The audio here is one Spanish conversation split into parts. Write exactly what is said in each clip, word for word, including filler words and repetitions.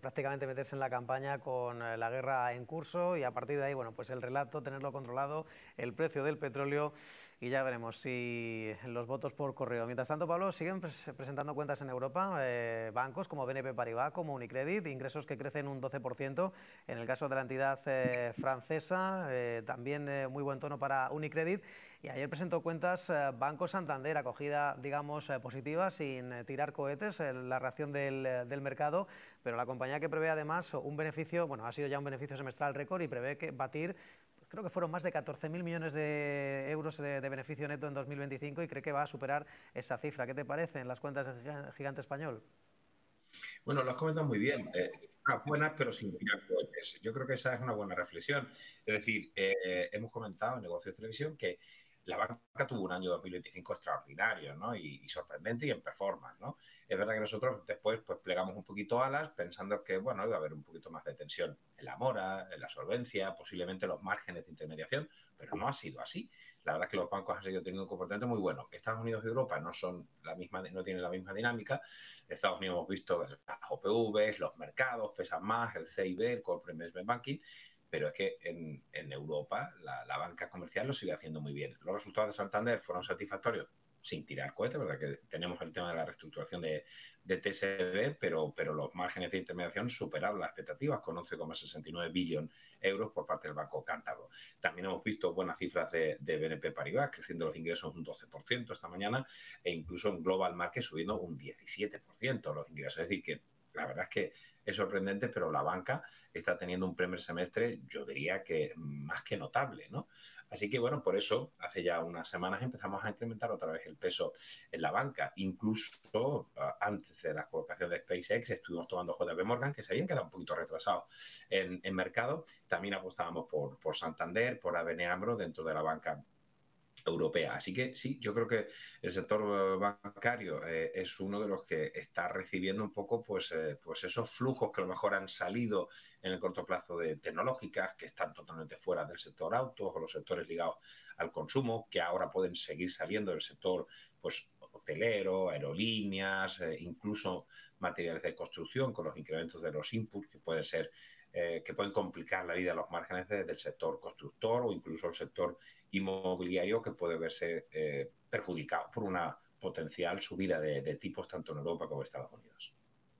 prácticamente meterse en la campaña con eh, la guerra en curso y a partir de ahí, bueno, pues el relato, tenerlo controlado, el precio del petróleo y ya veremos si los votos por correo. Mientras tanto, Pablo, siguen pres presentando cuentas en Europa, eh, bancos como B N P Paribas, como Unicredit, ingresos que crecen un doce por ciento. En el caso de la entidad eh, francesa, eh, también eh, muy buen tono para Unicredit. Y ayer presentó cuentas eh, Banco Santander, acogida, digamos, eh, positiva, sin eh, tirar cohetes, eh, la reacción del, eh, del mercado, pero la compañía que prevé además un beneficio, bueno, ha sido ya un beneficio semestral récord y prevé que batir, pues creo que fueron más de catorce mil millones de euros de, de beneficio neto en dos mil veinticinco y cree que va a superar esa cifra. ¿Qué te parece en las cuentas del gigante español? Bueno, lo has comentado muy bien. Eh, cifras buenas, pero sin tirar cohetes. Yo creo que esa es una buena reflexión. Es decir, eh, hemos comentado en Negocios de Televisión que la banca tuvo un año dos mil veinticinco extraordinario, ¿no? Y, y sorprendente y en performance, ¿no? Es verdad que nosotros después pues plegamos un poquito alas pensando que, bueno, iba a haber un poquito más de tensión en la mora, en la solvencia, posiblemente los márgenes de intermediación, pero no ha sido así. La verdad es que los bancos han seguido teniendo un comportamiento muy bueno. Estados Unidos y Europa no son la misma, no tienen la misma dinámica. Estados Unidos hemos visto las O P Vs, los mercados pesan más, el C I B, el Corporate Investment Banking, pero es que en, en Europa la, la banca comercial lo sigue haciendo muy bien. Los resultados de Santander fueron satisfactorios sin tirar cohetes, ¿verdad? Que tenemos el tema de la reestructuración de, de T S B, pero, pero los márgenes de intermediación superaron las expectativas con once coma sesenta y nueve billones de euros por parte del Banco Cántabro. También hemos visto buenas cifras de, de B N P Paribas, creciendo los ingresos un doce por ciento esta mañana e incluso en Global Market subiendo un diecisiete por ciento los ingresos. Es decir, que la verdad es que es sorprendente, pero la banca está teniendo un primer semestre, yo diría que más que notable, ¿no? Así que, bueno, por eso hace ya unas semanas empezamos a incrementar otra vez el peso en la banca. Incluso uh, antes de la colocación de SpaceX estuvimos tomando J P Morgan, que se habían quedado un poquito retrasados en, en mercado. También apostábamos por, por Santander, por A B N AMRO dentro de la banca europea. Así que sí, yo creo que el sector bancario eh, es uno de los que está recibiendo un poco pues, eh, pues esos flujos que a lo mejor han salido en el corto plazo de tecnológicas, que están totalmente fuera del sector autos o los sectores ligados al consumo, que ahora pueden seguir saliendo del sector pues, hotelero, aerolíneas, eh, incluso materiales de construcción con los incrementos de los inputs que pueden ser eh, que pueden complicar la vida a los márgenes de, del sector constructor o incluso el sector inmobiliario que puede verse eh, perjudicado por una potencial subida de, de tipos tanto en Europa como en Estados Unidos.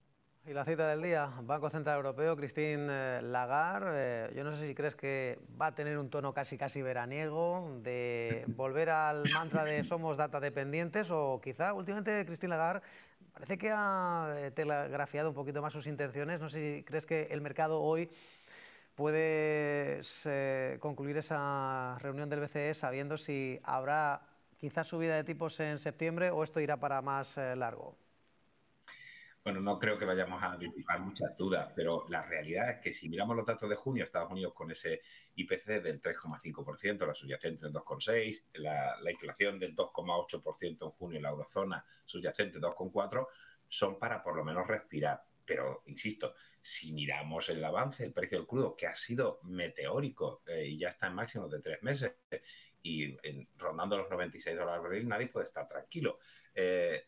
Y la cita del día, Banco Central Europeo, Christine eh, Lagarde, eh, yo no sé si crees que va a tener un tono casi casi veraniego, de volver al mantra de somos data dependientes o quizá últimamente Christine Lagarde parece que ha eh, telegrafiado un poquito más sus intenciones, no sé si crees que el mercado hoy puede eh, concluir esa reunión del B C E sabiendo si habrá quizás subida de tipos en septiembre o esto irá para más eh, largo. Bueno, no creo que vayamos a disipar muchas dudas, pero la realidad es que si miramos los datos de junio, Estados Unidos con ese I P C del tres coma cinco por ciento, la subyacente del dos coma seis por ciento, la, la inflación del dos coma ocho por ciento en junio en la eurozona subyacente dos coma cuatro por ciento, son para por lo menos respirar. Pero, insisto, si miramos el avance, el precio del crudo, que ha sido meteórico eh, y ya está en máximos de tres meses, y en, rondando los noventa y seis dólares por barril, nadie puede estar tranquilo. Eh,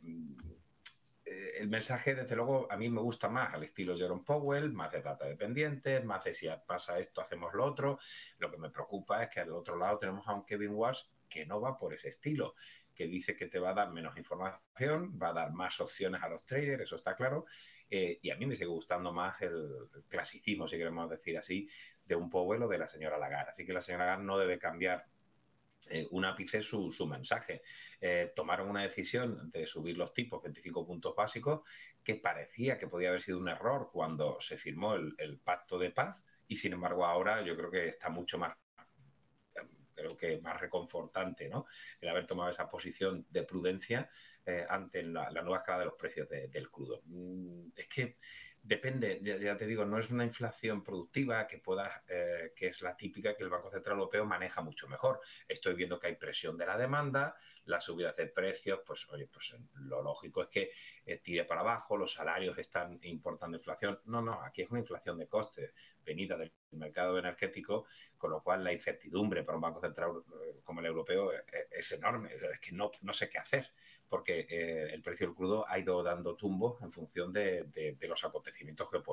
eh, el mensaje, desde luego, a mí me gusta más al estilo Jerome Powell, más de data dependiente, más de si pasa esto, hacemos lo otro. Lo que me preocupa es que al otro lado tenemos a un Kevin Walsh que no va por ese estilo, que dice que te va a dar menos información, va a dar más opciones a los traders, eso está claro, eh, y a mí me sigue gustando más el, el clasicismo, si queremos decir así, de un Powell o de la señora Lagarde. Así que la señora Lagarde no debe cambiar eh, un ápice su, su mensaje. Eh, tomaron una decisión de subir los tipos veinticinco puntos básicos que parecía que podía haber sido un error cuando se firmó el, el pacto de paz y sin embargo ahora yo creo que está mucho más creo que más reconfortante, ¿no? El haber tomado esa posición de prudencia eh, ante la, la, nueva escala de los precios de, del crudo. Mm, es que depende, ya, ya, te digo, no es una inflación productiva que pueda, eh, que es la típica que el Banco Central Europeo maneja mucho mejor. Estoy viendo que hay presión de la demanda, las subidas de precios, pues oye, pues lo lógico es que eh, tire para abajo, los salarios están importando inflación. No, no, aquí es una inflación de costes venida del mercado energético, con lo cual la incertidumbre para un Banco Central como el europeo es, es enorme. Es que no, no sé qué hacer, porque eh, el precio del crudo ha ido dando tumbos en función de, de, de los acontecimientos geopolíticos